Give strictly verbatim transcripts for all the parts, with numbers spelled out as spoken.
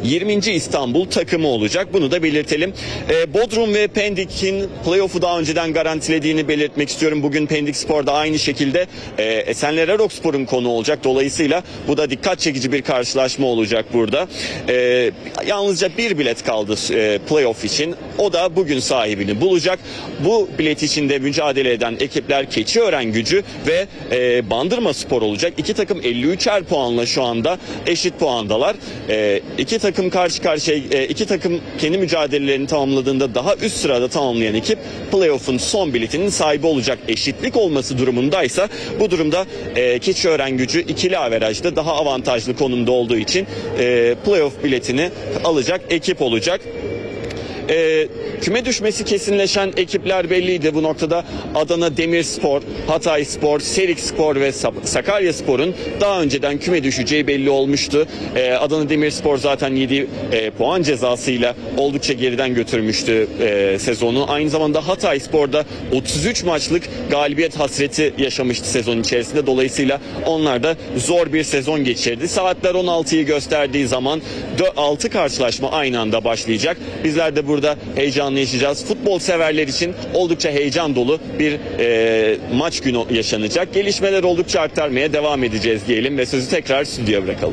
yirminci İstanbul takımı olacak. Bunu da belirtelim. E, Bodrum ve Pendik'in playoff'u daha önceden garantilediğini belirtmek istiyorum. Bugün Pendik Spor'da aynı şekilde e, Esenler Erokspor'un konu olacak. Dolayısıyla bu da dikkat çekici bir karşılaşma olacak burada. E, yalnızca bir bilet kaldı e, playoff için. O da bugün sahibini bulacak. Bu bilet için de mücadele eden ekipler Keçiören-Gücü ve e, Bandırma Spor olacak. İki takım elli üçer puanla şu anda eşit puandalar. E, iki takım karşı karşıya, e, iki takım kendi mücadelelerini tamamladığında daha üst sırada tamamlayan ekip playoff'un son biletinin sahibi olacak. Eşitlik olması durumundaysa bu durumda e, Keçiören-Gücü ikili averajda daha avantajlı konumda olduğu için e, playoff biletini alacak ekip olacak. E, küme düşmesi kesinleşen ekipler belliydi. Bu noktada Adana Demirspor, Hatayspor, Serikspor ve Sakaryaspor'un daha önceden küme düşeceği belli olmuştu. E, Adana Demirspor zaten yedi e, puan cezasıyla oldukça geriden götürmüştü e, sezonu. Aynı zamanda Hatayspor'da otuz üç maçlık galibiyet hasreti yaşamıştı sezon içerisinde. Dolayısıyla onlar da zor bir sezon geçirdi. Saatler on altıyı gösterdiği zaman altı karşılaşma aynı anda başlayacak. Bizler de burada heyecanlı yaşayacağız. Futbol severler için oldukça heyecan dolu bir e, maç günü yaşanacak. Gelişmeler oldukça aktarmaya devam edeceğiz diyelim ve sözü tekrar stüdyoya bırakalım.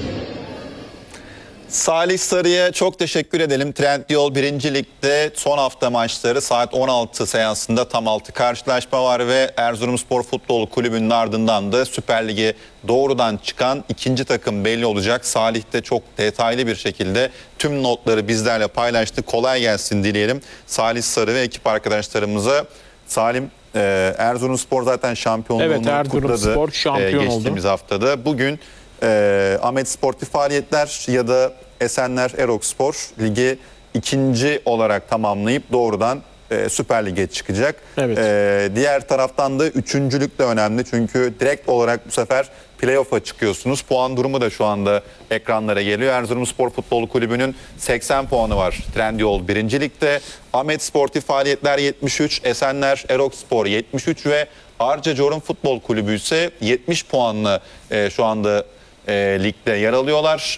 Salih Sarı'ya çok teşekkür edelim. Trendyol birinci Lig'de son hafta maçları saat on altı seansında tam altı karşılaşma var ve Erzurumspor Futbol Kulübü'nün ardından da Süper Lig'e doğrudan çıkan ikinci takım belli olacak. Salih de çok detaylı bir şekilde tüm notları bizlerle paylaştı. Kolay gelsin dileyelim Salih Sarı ve ekip arkadaşlarımıza. Salim, e, Erzurumspor zaten şampiyonluğunu evet, Erzurumspor kutladı şampiyon e, geçtiğimiz oldu. haftada. Bugün e, Ahmet Sportif Faaliyetler ya da Esenler Erokspor ligi ikinci olarak tamamlayıp doğrudan e, Süper Lig'e çıkacak. Evet. E, diğer taraftan da üçüncülük de önemli. Çünkü direkt olarak bu sefer playoff'a çıkıyorsunuz. Puan durumu da şu anda ekranlara geliyor. Erzurumspor Futbol Kulübü'nün seksen puanı var Trendyol birinci Lig'de. Ahmet Sportif Faaliyetler yetmiş üç, Esenler Erokspor yetmiş üç ve Arca Çorum Futbol Kulübü ise yetmiş puanlı e, şu anda e, ligde yer alıyorlar.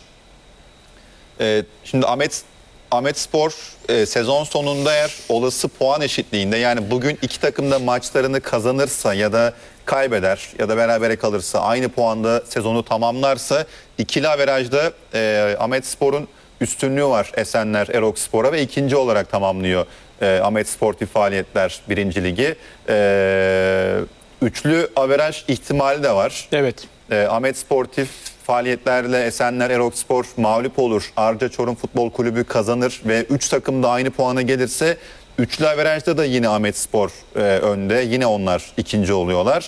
E, şimdi Ahmet Ahmet Spor e, sezon sonunda eğer olası puan eşitliğinde, yani bugün iki takım da maçlarını kazanırsa ya da kaybeder ya da berabere kalırsa, aynı puanda sezonu tamamlarsa ikili averajda e, Ahmet Spor'un üstünlüğü var Esenler Erokspor'a ve ikinci olarak tamamlıyor e, Ahmet Sportif Faaliyetler birinci Ligi. E, üçlü averaj ihtimali de var. Evet. E, Ahmet Sportif Faaliyetlerle Esenler Erokspor mağlup olur. Arca Çorum Futbol Kulübü kazanır ve üç takım da aynı puana gelirse üçlü averajda da yine Ahmet Spor e, önde. Yine onlar ikinci oluyorlar.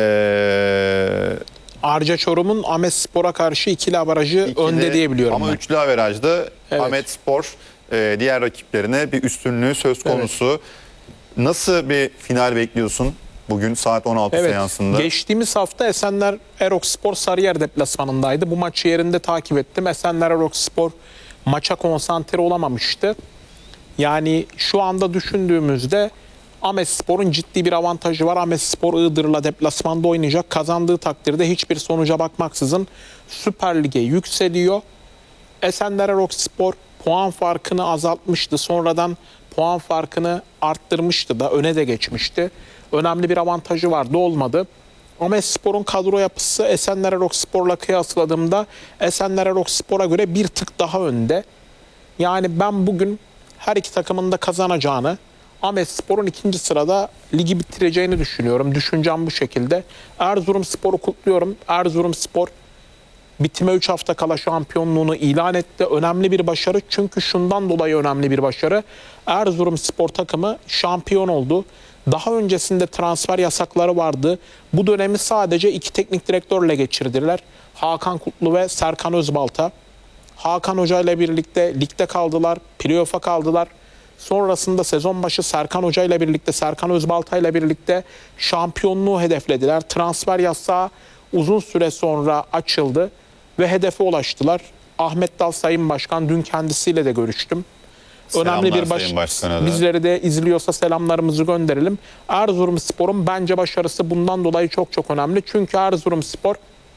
Eee Arca Çorum'un Ahmet Spor'a karşı ikili averajı İkili, önde diye biliyorum ama ben. üçlü averajda Evet. Ahmet Spor e, diğer rakiplerine bir üstünlüğü söz konusu. Evet. Nasıl bir final bekliyorsun bugün saat on altı Evet. seansında? Geçtiğimiz hafta Esenler Erokspor Sarıyer deplasmanındaydı. Bu maçı yerinde takip ettim. Esenler Erokspor maça konsantre olamamıştı. Yani şu anda düşündüğümüzde Ahmet Spor'un ciddi bir avantajı var. Ahmet Spor Iğdır'la deplasmanda oynayacak. Kazandığı takdirde hiçbir sonuca bakmaksızın Süper Lig'e yükseliyor. Esenler Erokspor puan farkını azaltmıştı. Sonradan puan farkını arttırmıştı da, öne de geçmişti. Önemli bir avantajı vardı, olmadı. Ahmet Spor'un kadro yapısı Esenler Erokspor'la kıyasladığımda Esenler Erokspor'a göre bir tık daha önde. Yani ben bugün her iki takımın da kazanacağını, Ahmet Spor'un ikinci sırada ligi bitireceğini düşünüyorum. Düşüncem bu şekilde. Erzurumspor'u kutluyorum. Erzurumspor bitime üç hafta kala şampiyonluğunu ilan etti. Önemli bir başarı. Çünkü şundan dolayı önemli bir başarı. Erzurumspor takımı şampiyon oldu. Daha öncesinde transfer yasakları vardı. Bu dönemi sadece iki teknik direktörle geçirdiler. Hakan Kutlu ve Serkan Özbalta. Hakan Hoca ile birlikte ligde kaldılar. Playoff'a kaldılar. Sonrasında sezon başı Serkan Hoca ile birlikte, Serkan Özbalta ile birlikte şampiyonluğu hedeflediler. Transfer yasağı uzun süre sonra açıldı ve hedefe ulaştılar. Ahmet Dal Sayın Başkan, dün kendisiyle de görüştüm. Selamlar Önemli bir baş... Bizleri de izliyorsa selamlarımızı gönderelim. Erzurumspor'un bence başarısı bundan dolayı çok çok önemli. Çünkü Erzurumspor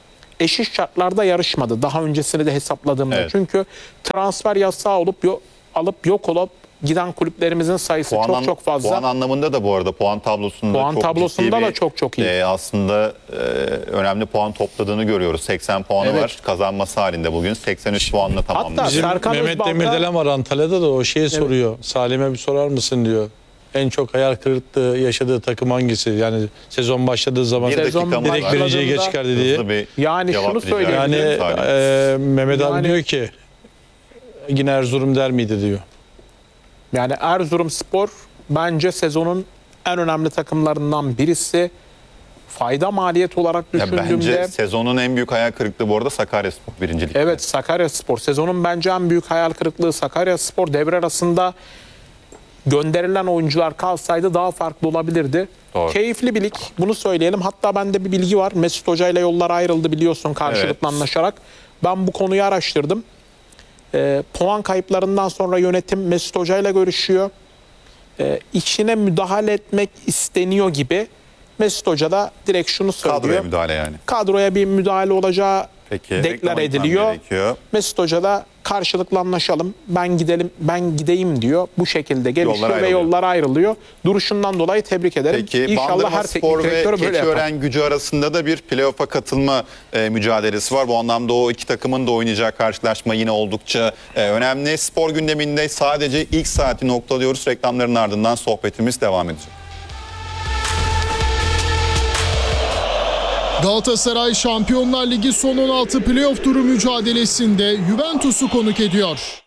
eşit şartlarda yarışmadı. Daha öncesini de hesapladığımda. Evet. Çünkü transfer yasağı olup yo- alıp yok olup giden kulüplerimizin sayısı Puan, çok an- çok fazla. puan anlamında da bu arada puan tablosunda Puan çok tablosunda ciddi da bir, çok çok iyi. e, aslında e, önemli puan topladığını görüyoruz. seksen puanı Evet. var. Kazanması halinde bugün seksen üç puanla tamamladı. Bizim Serkan Mehmet Özbalta- Demirelen var Antalya'da da o şeyi soruyor. Salim'e bir sorar mısın diyor. En çok hayal kırıklığı yaşadığı takım hangisi? Yani sezon başladığı zaman Bir Sezon dakikamız direkt var. birinciye geç başladığında- çıkardı diye. Hızlı bir Yani cevap şunu rica söyleyeyim. Yani ediyorum Salim. e, Mehmet abi Yani- diyor ki yine Erzurum der miydi diyor. Yani Erzurumspor bence sezonun en önemli takımlarından birisi. Fayda maliyet olarak Ya düşündüğümde bence sezonun en büyük hayal kırıklığı bu arada Sakaryaspor birincilik. evet Sakaryaspor sezonun bence en büyük hayal kırıklığı Sakaryaspor. Devre arasında gönderilen oyuncular kalsaydı daha farklı olabilirdi. Doğru. Keyifli bir lig. Bunu söyleyelim. Hatta bende bir bilgi var. Mesut Hoca ile yollar ayrıldı biliyorsun karşılıklı Evet. anlaşarak. Ben bu konuyu araştırdım. Ee, puan kayıplarından sonra yönetim Mesut Hoca ile görüşüyor. Ee, içine müdahale etmek isteniyor gibi. Mesut Hoca da direkt şunu söylüyor. Kadroya müdahale yani. Kadroya bir müdahale olacağı Peki, deklar reklama gitmem ediliyor. gerekiyor. Mesut Hoca da karşılıklı anlaşalım. Ben gidelim, ben gideyim diyor. Bu şekilde gelişiyor Yollar ve ayrılıyor. yollar ayrılıyor. Duruşundan dolayı tebrik ederim. Peki İnşallah her Bandırma teknik Spor ve direktör böyle yapar. Keçiören Gücü arasında da bir playoff'a katılma e, mücadelesi var. Bu anlamda o iki takımın da oynayacağı karşılaşma yine oldukça e, önemli. Spor gündeminde sadece ilk saati noktalıyoruz. Reklamların ardından sohbetimiz devam edecek. Galatasaray Şampiyonlar Ligi son on altı playoff turu mücadelesinde Juventus'u konuk ediyor.